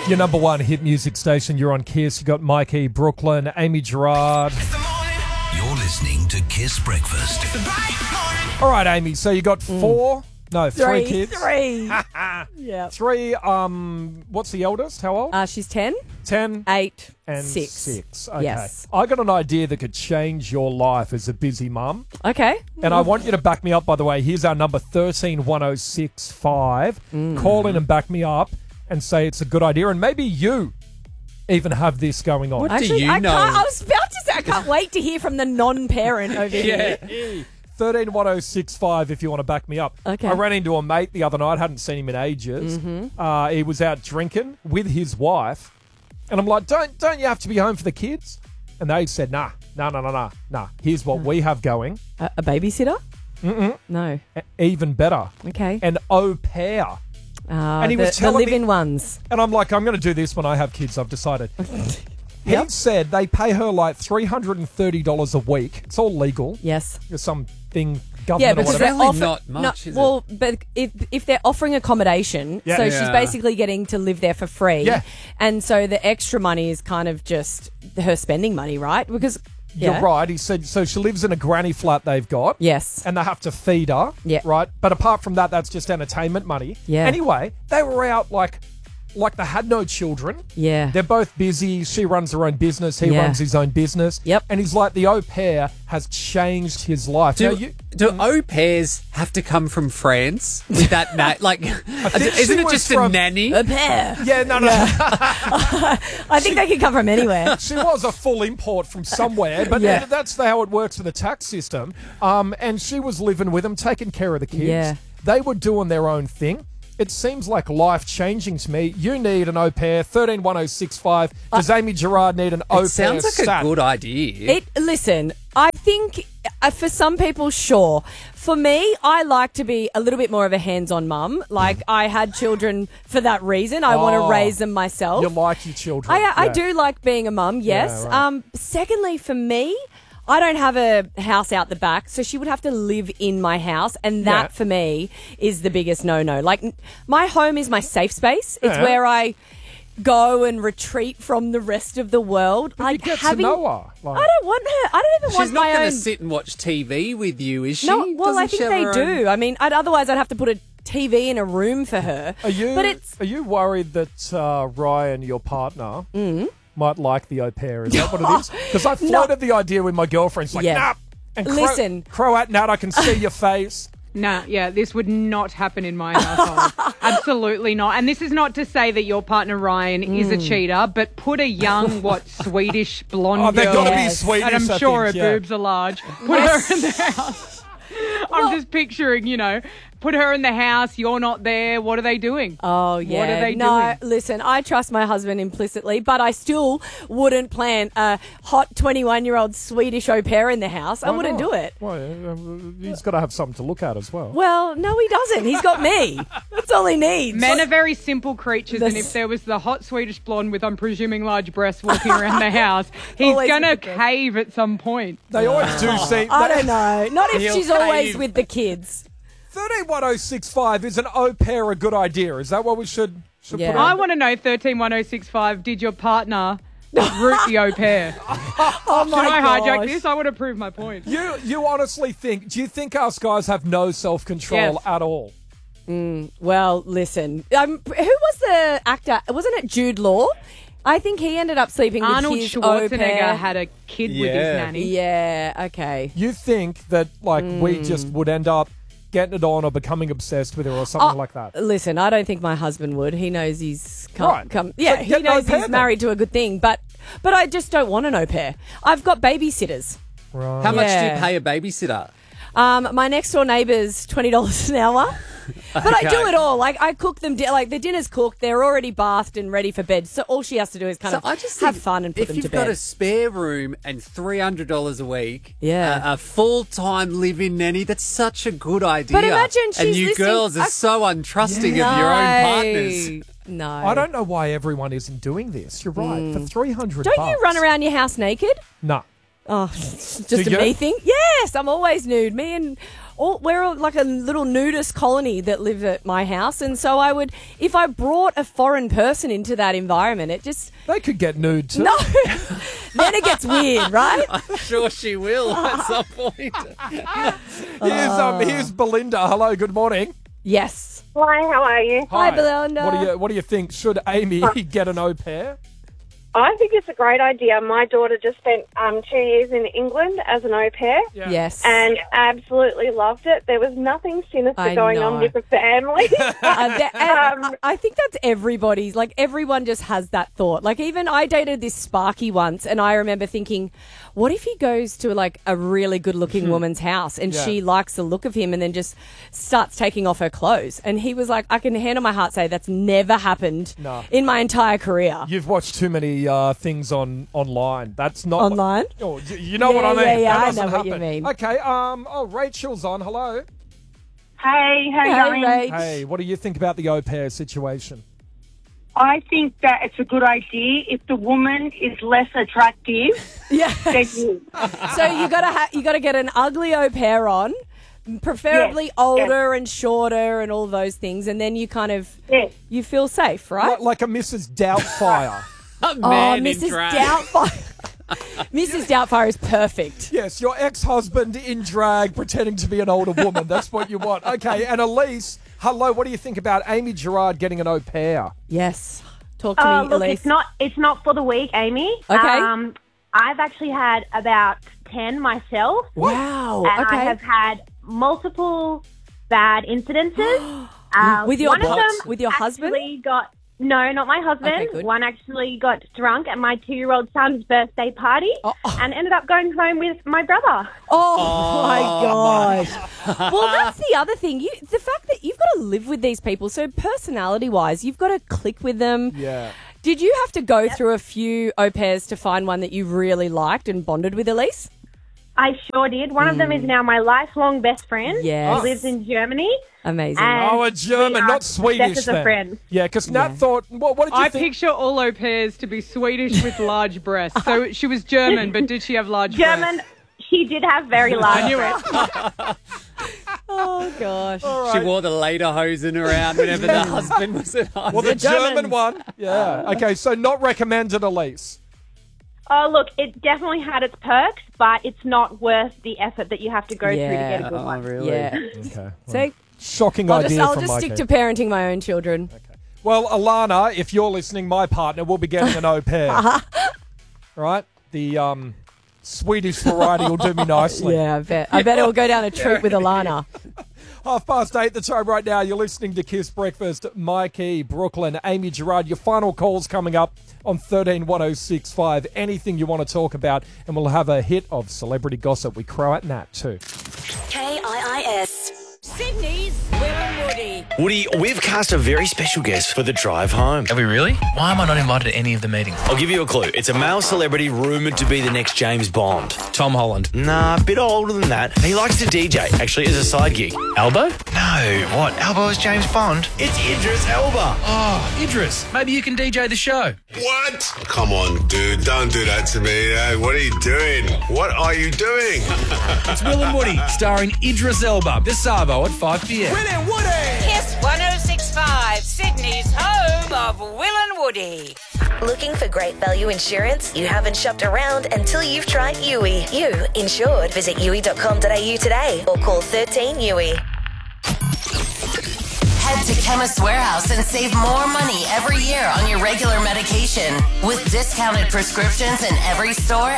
Your number one hit music station. You're on Kiss. You got Mikey, Brooklyn, Amy Gerard. You're listening to Kiss Breakfast. All right, Amy. So you got three kids. Three. Yeah. Three. What's the eldest? How old? She's 10. 10. 8. And 6. Okay. Yes. I got an idea that could change your life as a busy mum. Okay. And I want you to back me up, by the way. Here's our number, 131065. Call in and back me up and say it's a good idea. And maybe you even have this going on. What do Actually, you know? I was about to say, I can't wait to hear from the non-parent over here. 131065 if you want to back me up. Okay. I ran into a mate the other night. Hadn't seen him in ages. He was out drinking with his wife. And I'm like, don't you have to be home for the kids? And they said, nah. Here's what we have going. A babysitter? No. Even better. Okay. An au pair. And he was the telling me- live-in ones. And I'm like, I'm going to do this when I have kids, I've decided. He said they pay her like $330 a week. It's all legal. Yes. There's something Yeah, government or because whatever. they're Really not much, is it? Well, but if they're offering accommodation, Yeah. so Yeah. she's basically getting to live there for free. Yeah. And so the extra money is kind of just her spending money, right? Because You're right. He said, so she lives in a granny flat they've got. Yes. And they have to feed her. Yeah. Right? But apart from that, that's just entertainment money. Yeah. Anyway, they were out like they had no children. Yeah. They're both busy. She runs her own business. He Yeah. runs his own business. Yep. And he's like, the au pair has changed his life. Now, Do au pairs have to come from France with that like, think she isn't it was just from- a nanny? A pair. Yeah, no. I think they could come from anywhere. She was a full import from somewhere, but Yeah. that's how it works with the tax system. And she was living with them, taking care of the kids. Yeah. They were doing their own thing. It seems like life-changing to me. You need an au pair, 131065. Does Amy Gerard need an au pair? It sounds like sat? a good idea. Listen, I think for some people, sure. For me, I like to be a little bit more of a hands-on mum. Like, I had children for that reason. I want to raise them myself. You like your children. I Yeah. do like being a mum, yes. Yeah, right. Secondly, for me, I don't have a house out the back, so she would have to live in my house, and that Yeah. for me is the biggest no-no. Like, my home is my safe space. It's Yeah. where I go and retreat from the rest of the world. But you get to know her. Like- I don't want her. I don't even She's want not my going own. to sit and watch TV with you, is she? No, well, Doesn't I she think have they her do. own- I mean, otherwise I'd have to put a TV in a room for her. Are you, But it's are you worried that Ryan, your partner, might like the au pair? Is that what it is? Because I floated the idea with my girlfriends, like, Yeah. nah. And Listen. Croat Nat, I can see your face. Nah, yeah, this would not happen in my household. Absolutely not. And this is not to say that your partner Ryan is a cheater, but put a young, Swedish blonde Oh, they've girl, got to be Yes. Swedish, and I'm I sure think, her yeah. boobs are large. Put her in the house. I'm just picturing, put her in the house. You're not there. What are they doing? Oh, yeah. What are they no, doing? listen, I trust my husband implicitly, but I still wouldn't plan a hot 21-year-old Swedish au pair in the house. I Why wouldn't not? do it. Well, he's got to have something to look at as well. Well, no, he doesn't. He's got me. That's all he needs. Men are very simple creatures, and if there was the hot Swedish blonde with, I'm presuming, large breasts walking around the house, he's Always going to with the breasts. cave at some point. They always do seem... I don't know. Not if He'll she's always cave. with the kids. 131065, is an au pair a good idea? Is that what we should Yeah. put I on? want to know, 131065, did your partner root the au pair? Oh, my Can I hijack gosh. this? I want to prove my point. You honestly think... Do you think us guys have no self-control Yes. at all? Well, listen. Who was the actor? Wasn't it Jude Law? I think he ended up sleeping Arnold with his au Schwarzenegger pair. had a kid with his Yeah. nanny. Yeah, okay. You think that, we just would end up getting it on or becoming obsessed with her or something like that? Listen, I don't think my husband would. He knows he's Right. yeah, So he get an knows au pair he's then. married to a good thing, but I just don't want an au pair. I've got babysitters. Right. How much do Yeah. you pay a babysitter? My next door neighbour's $20 an hour. But I do it all. Like, I cook them, the dinner's cooked, they're already bathed and ready for bed. So all she has to do is kind of I just have think fun and put them to If you've got bed. a spare room and $300 a week, Yeah. a full-time living nanny, that's such a good idea. But imagine and she's you listening- girls are so untrusting of your own partners. No. I don't know why everyone isn't doing this. You're right. For $300 Don't you run around your house naked? No. Oh, it's Do just a you? me thing. Yes, I'm always nude. Me and we're like a little nudist colony that live at my house, and so if I brought a foreign person into that environment, it just They could get nude too. no. Then it gets weird, right? I'm sure she will at some point. Here's Belinda. Hello, good morning. Yes. Hi, how are you? Hi, Belinda. What do you think? Should Amy get an au pair? I think it's a great idea. My daughter just spent 2 years in England as an au pair Yes. and absolutely loved it. There was nothing sinister I going know. on with the family. I think that's everybody's. Like, everyone just has that thought. Like, even I dated this Sparky once, and I remember thinking, what if he goes to, like, a really good-looking woman's house and Yeah. she likes the look of him and then just starts taking off her clothes? And he was like, I can hand on my heart say that's never happened No. in my entire career. You've watched too many things online. That's not Online? Oh, you know what I mean. Yeah, That I doesn't know what you happen. mean. Okay. Rachel's on. Hello. Hey, how you Hey, going? Rach. Hey, what do you think about the au pair situation? I think that it's a good idea if the woman is less attractive Yeah. than you. So you gotta get an ugly au pair on, preferably Yes, older and shorter and all those things, and then you kind of Yes. you feel safe, right? Like a Mrs. Doubtfire. A man in Mrs. drag. Doubtfire. Mrs. Doubtfire is perfect. Yes, your ex-husband in drag pretending to be an older woman. That's what you want. Okay, and Elise, hello, what do you think about Amy Gerard getting an au pair? Yes. Talk to me, Look, Elise. it's not for the week, Amy. Okay. I've actually had about 10 myself. Wow. And Okay. I have had multiple bad incidences. With your one of what? them With your husband? actually No, not my husband. Okay, good. One actually got drunk at my 2-year-old son's birthday party and ended up going home with my brother. Oh my gosh. Well, that's the other thing. The fact that you've got to live with these people, so personality-wise, you've got to click with them. Yeah. Did you have to go through a few au pairs to find one that you really liked and bonded with, Elise? I sure did. One of them is now my lifelong best friend. Yes. He lives in Germany. Amazing. And Oh, a German, we are not Swedish best of then. friends. Yeah, because Nat thought, what did you I think? picture all au pairs to be Swedish with large breasts. So she was German, but did she have large breasts? German, she did have very large I knew breasts. it. Oh, gosh. She wore the lederhosen around whenever the husband was at home. Well, the German Germans. one. Yeah. Okay, so not recommended, Elise. Oh, look, it definitely had its perks, but it's not worth the effort that you have to go through to get a good one. really? Yeah. Okay. See, Shocking I'll idea just from stick Mikey. to parenting my own children. Well, Alana, if you're listening, my partner will be getting an au pair. Right? The Swedish variety will do me nicely. Yeah, I bet it will go down a treat with Alana. 8:30 the time right now. You're listening to Kiss Breakfast. Mikey, Brooklyn, Amy Gerard. Your final calls coming up on 131065. Anything you want to talk about, and we'll have a hit of celebrity gossip. We crow at Nat too. KIIS. Sydney's Will and Woody. Woody, we've cast a very special guest for the drive home. Have we really? Why am I not invited to any of the meetings? I'll give you a clue. It's a male celebrity rumoured to be the next James Bond. Tom Holland. Nah, a bit older than that. He likes to DJ, actually, as a side gig. Albo? No. What? Albo is James Bond? It's Idris Elba. Oh, Idris. Maybe you can DJ the show. What? Come on, dude. Don't do that to me. What are you doing? What are you doing? It's Will and Woody, starring Idris Elba. This Savo at 5 p.m. Will and Woody! Kiss 106.5, Sydney's home of Will and Woody. Looking for great value insurance? You haven't shopped around until you've tried Yui. You insured. Visit yui.com.au today or call 13 Yui. Head to Chemist Warehouse and save more money every year on your regular medication. With discounted prescriptions in every store